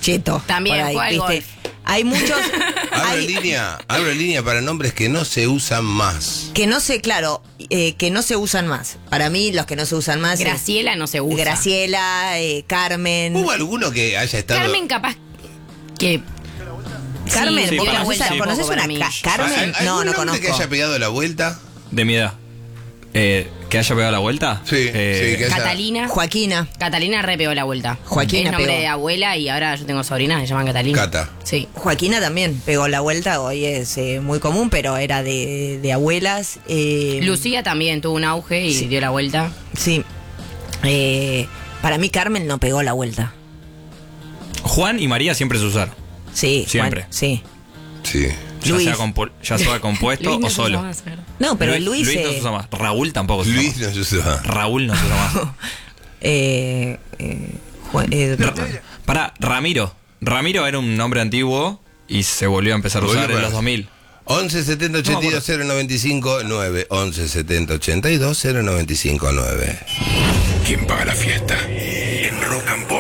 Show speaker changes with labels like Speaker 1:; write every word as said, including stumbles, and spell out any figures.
Speaker 1: cheto.
Speaker 2: También
Speaker 1: por ahí,
Speaker 2: juega al
Speaker 1: ¿viste?
Speaker 2: golf.
Speaker 1: Hay muchos
Speaker 3: Abro
Speaker 1: hay-
Speaker 3: línea, abro línea para nombres que no se usan más.
Speaker 1: que no se, claro, eh, que no se usan más. Para mí, los que no se usan más. es
Speaker 2: Graciela no se usa.
Speaker 1: Graciela, eh, Carmen.
Speaker 3: ¿Hubo alguno que haya estado?
Speaker 2: Carmen capaz que...
Speaker 1: Carmen,
Speaker 2: sí,
Speaker 1: ¿vos
Speaker 2: dio la
Speaker 1: conoces,
Speaker 2: vuelta un
Speaker 1: ¿conoces
Speaker 2: poco
Speaker 1: una
Speaker 2: para mí.
Speaker 1: ca- Carmen?
Speaker 3: ¿Hay- hay
Speaker 1: No,
Speaker 3: algún
Speaker 1: no
Speaker 3: nombre
Speaker 1: conozco.
Speaker 3: que haya pegado la vuelta?
Speaker 4: De mi edad. Eh, ¿Que haya pegado la vuelta?
Speaker 3: Sí,
Speaker 4: Eh,
Speaker 3: sí, que haya-
Speaker 2: Catalina.
Speaker 1: Joaquina.
Speaker 2: Catalina re pegó la vuelta.
Speaker 1: Joaquina
Speaker 2: es nombre
Speaker 1: pegó.
Speaker 2: de abuela y ahora yo tengo sobrinas que se llaman Catalina.
Speaker 3: Cata.
Speaker 2: Sí.
Speaker 1: Joaquina también pegó la vuelta, hoy es eh, muy común, pero era de, de abuelas. eh,
Speaker 2: Lucía también tuvo un auge y
Speaker 1: Sí.
Speaker 2: dio la vuelta.
Speaker 1: Sí. Eh, para mí Carmen no pegó la vuelta.
Speaker 4: Juan y María siempre se usaron.
Speaker 1: Sí,
Speaker 4: Siempre.
Speaker 1: Juan, sí.
Speaker 3: Sí.
Speaker 4: Ya
Speaker 1: Luis.
Speaker 4: sea, compu- ya sea compuesto
Speaker 2: Luis no
Speaker 4: o
Speaker 2: se
Speaker 4: solo.
Speaker 2: usa más, ¿verdad?
Speaker 1: No, pero
Speaker 4: Luis,
Speaker 1: Luis...
Speaker 4: Luis no
Speaker 1: eh,
Speaker 4: se usa más. Raúl tampoco se usa
Speaker 3: Luis
Speaker 4: más.
Speaker 3: no se usa.
Speaker 4: Raúl no se usa más.
Speaker 1: eh, eh, Juan- eh,
Speaker 4: Para Ramiro. Ramiro era un nombre antiguo y se volvió a empezar a
Speaker 3: Volvió
Speaker 4: usar en
Speaker 3: para-
Speaker 4: los dos mil.
Speaker 3: once setenta ochenta y dos cero noventa y cinco nueve. once setenta ochenta y dos cero noventa y cinco nueve.
Speaker 5: ¿Quién paga la fiesta? En Rock and Pop.